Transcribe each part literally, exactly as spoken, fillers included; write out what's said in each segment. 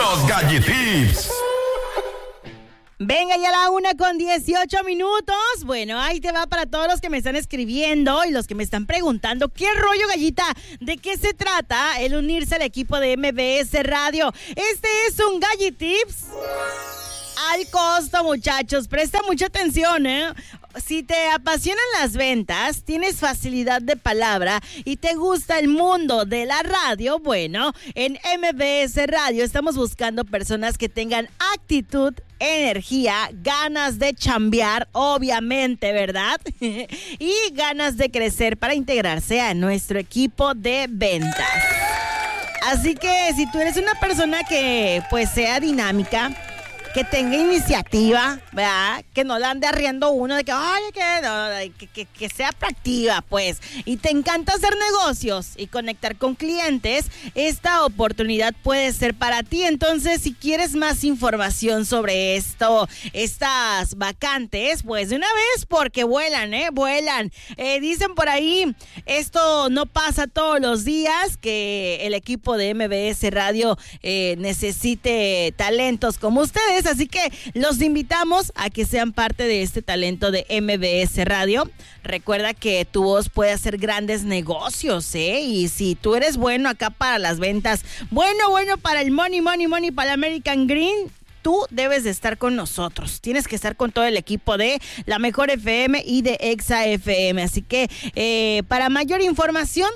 Los Galletips. Venga, ya la una con dieciocho minutos. Bueno, ahí te va para todos los que me están escribiendo y los que me están preguntando, ¿qué rollo, Gallita? ¿De qué se trata el unirse al equipo de M B S Radio? Este es un Galletips al costo, muchachos. Presta mucha atención, ¿eh? Si te apasionan las ventas, tienes facilidad de palabra y te gusta el mundo de la radio, bueno, en M B S Radio estamos buscando personas que tengan actitud, energía, ganas de chambear, obviamente, ¿verdad? Y ganas de crecer para integrarse a nuestro equipo de ventas. Así que si tú eres una persona que pues sea dinámica, que tenga iniciativa, ¿verdad? Que no la ande arriendo uno de que, ay, que, no, que, que, que sea proactiva, pues. Y te encanta hacer negocios y conectar con clientes, esta oportunidad puede ser para ti. Entonces, si quieres más información sobre esto, estas vacantes, pues de una vez, porque vuelan, ¿eh? Vuelan. Eh, dicen por ahí, esto no pasa todos los días, que el equipo de M B S Radio eh, necesite talentos como ustedes. Así que los invitamos a que sean parte de este talento de M B S Radio. Recuerda que tu voz puede hacer grandes negocios, ¿eh? Y si tú eres bueno acá para las ventas, bueno, bueno para el money, money, money, para el American Green, tú debes de estar con nosotros. Tienes que estar con todo el equipo de La Mejor F M y de Exa F M. Así que eh, para mayor información,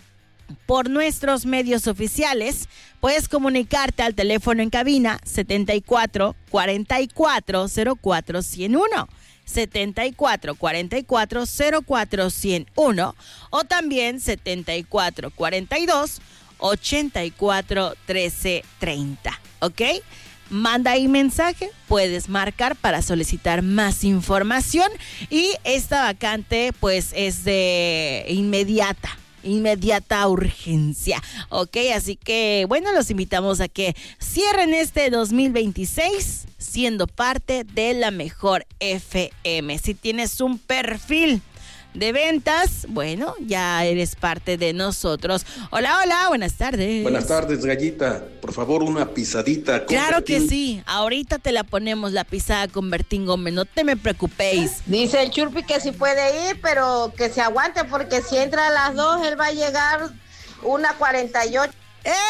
por nuestros medios oficiales, puedes comunicarte al teléfono en cabina setenta y cuatro cuarenta y cuatro cero cuatro cero uno, setenta y cuatro cuarenta y cuatro cero cuatro cero uno o también setenta y cuatro cuarenta y dos ochenta y cuatro trece treinta, ¿ok? Manda ahí mensaje, puedes marcar para solicitar más información y esta vacante pues es de inmediata. Inmediata urgencia, ¿ok? Así que, bueno, los invitamos a que cierren este dos mil veintiséis siendo parte de La Mejor F M. Si tienes un perfil de ventas, bueno, ya eres parte de nosotros. Hola, hola, buenas tardes. Buenas tardes, Gallita. Por favor, una pisadita con Claro Bertín. que sí. Ahorita te la ponemos la pisada con Bertín Gómez, no te me preocupéis. Dice el Churpi que sí puede ir, pero que se aguante porque si entra a las dos, él va a llegar una cuarenta y ocho.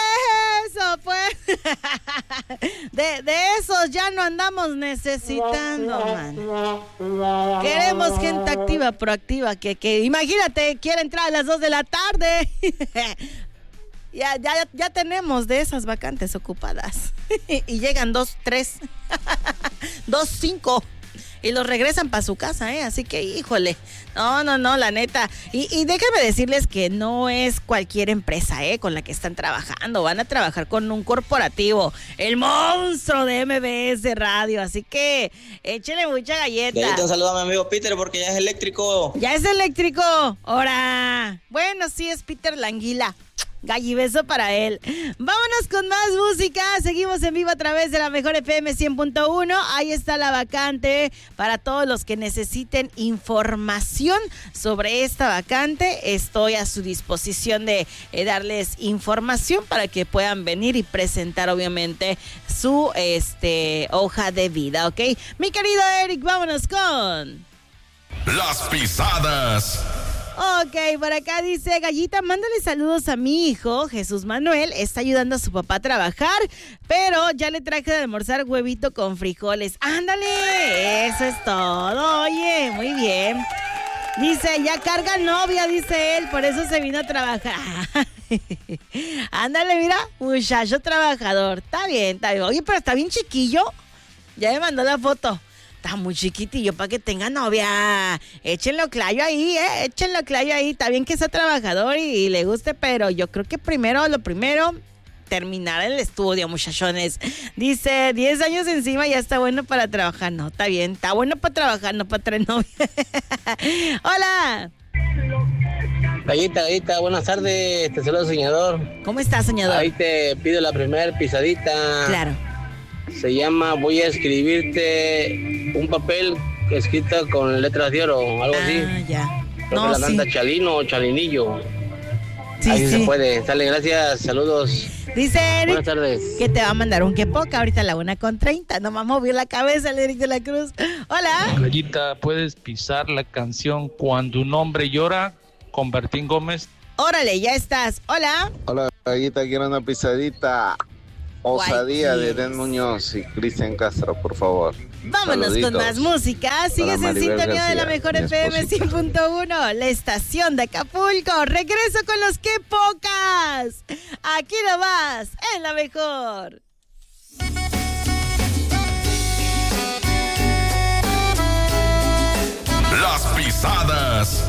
Eso, pues. De, de esos ya no andamos necesitando, man. Queremos gente activa, proactiva, que, que imagínate, quiere entrar a las dos de la tarde. Ya, ya, ya tenemos de esas vacantes ocupadas. Y llegan dos, tres, dos, cinco. Y los regresan para su casa, ¿eh? Así que, híjole, no, no, no, la neta. Y, y déjenme decirles que no es cualquier empresa, ¿eh? Con la que están trabajando. Van a trabajar con un corporativo, el monstruo de M B S Radio. Así que, échele mucha galleta. Galleta, un saludo a mi amigo Peter porque ya es eléctrico. Ya es eléctrico. Ahora, bueno, sí es Peter Languila. Gallibeso para él. Vámonos con más música. Seguimos en vivo a través de La Mejor F M cien punto uno. Ahí está la vacante para todos los que necesiten información sobre esta vacante. Estoy a su disposición de eh, darles información para que puedan venir y presentar obviamente su este hoja de vida, ¿ok? Mi querido Eric, vámonos con Las pisadas. Ok, por acá dice Gallita, mándale saludos a mi hijo, Jesús Manuel, está ayudando a su papá a trabajar, pero ya le traje de almorzar huevito con frijoles. Ándale, eso es todo, oye, muy bien. Dice, ya carga novia, dice él, por eso se vino a trabajar. Ándale, mira, muchacho trabajador, está bien, está bien. Oye, pero está bien chiquillo, ya me mandó la foto. Está muy chiquitillo para que tenga novia. Échenlo clayo ahí, ¿eh? Échenlo clayo ahí. Está bien que sea trabajador y, y le guste, pero yo creo que primero, lo primero, terminar el estudio, muchachones. Dice, diez años encima ya está bueno para trabajar. No, está bien. Está bueno para trabajar, no para traer novia. Hola. Gallita, Gallita, buenas tardes. Te saludo, soñador. ¿Cómo estás, soñador? Ahí te pido la primer pisadita. Claro. Se llama Voy a escribirte un papel escrito con letras de oro, algo ah, así. Ah, ya. Creo No, que la canta sí. Chalino o Chalinillo. Sí, Ahí sí. se puede. Sale, gracias. Saludos. Dice Eric Buenas tardes. que te va a mandar un que poca ahorita a la una con treinta. Nomás movió la cabeza el Eric de la Cruz. Hola. Gallita, ¿puedes pisar la canción Cuando un hombre llora con Bertín Gómez? Órale, ya estás. Hola. Hola, Gallita, quiero una pisadita. Osadía de Eden Muñoz y Cristian Castro, por favor. Vámonos Saluditos. con más música. Sigues en Maribel sintonía de la García, mejor mi F M esposita. cien punto uno, la estación de Acapulco. Regreso con los que pocas. Aquí nomás, en la mejor. Las pisadas